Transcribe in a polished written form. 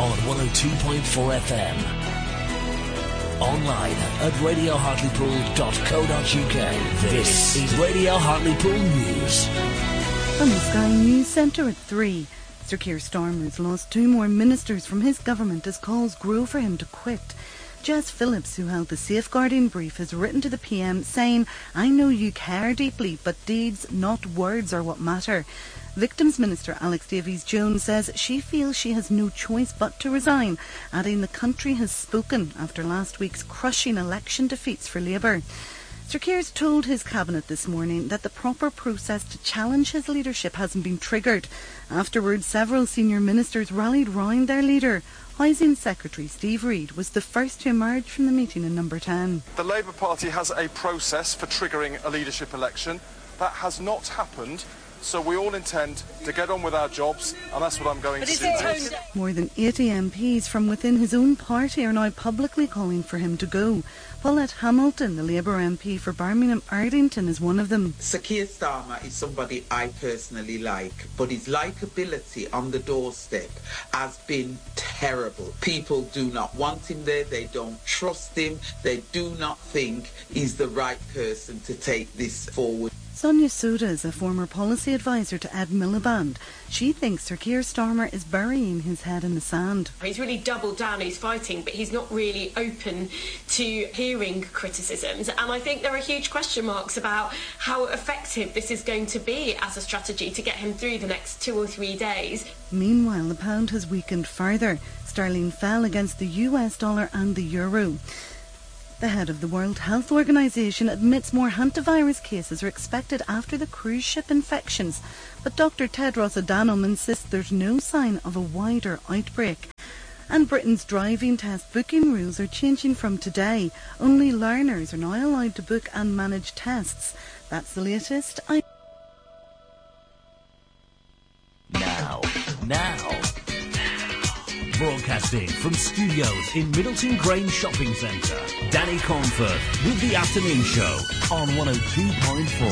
on 102.4 FM. Online at radiohartlepool.co.uk. This is Radio Hartlepool News. From the Sky News Centre at 3. Sir Keir Starmer has lost 2 more ministers from his government as calls grew for him to quit. Jess Phillips, who held the safeguarding brief, has written to the PM saying, "I know you care deeply, but deeds, not words, are what matter." Victims Minister Alex Davies-Jones says she feels she has no choice but to resign, adding the country has spoken after last week's crushing election defeats for Labour. Sir Keir's told his cabinet this morning that the proper process to challenge his leadership hasn't been triggered. Afterwards, several senior ministers rallied round their leader. Housing Secretary Steve Reid was the first to emerge from the meeting in Number 10. The Labour Party has a process for triggering a leadership election. That has not happened, so we all intend to get on with our jobs, and that's what I'm going to do. More than 80 MPs from within his own party are now publicly calling for him to go. Paulette Hamilton, the Labour MP for Birmingham Ardington, is one of them. Sir Keir Starmer is somebody I personally like, but his likeability on the doorstep has been terrible. People do not want him there, they don't trust him, they do not think he's the right person to take this forward. Sonia Soda is a former policy advisor to Ed Miliband. She thinks Sir Keir Starmer is burying his head in the sand. He's really doubled down, he's fighting, but he's not really open to hearing criticisms. And I think there are huge question marks about how effective this is going to be as a strategy to get him through the next 2 or 3 days. Meanwhile, the pound has weakened further. Sterling fell against the US dollar and the euro. The head of the World Health Organization admits more hantavirus cases are expected after the cruise ship infections, but Dr. Tedros Adhanom insists there's no sign of a wider outbreak. And Britain's driving test booking rules are changing from today. Only learners are now allowed to book and manage tests. That's the latest. Now. Broadcasting from studios in Middleton Grange Shopping Centre, Danny Cornford with the afternoon show on 102.4.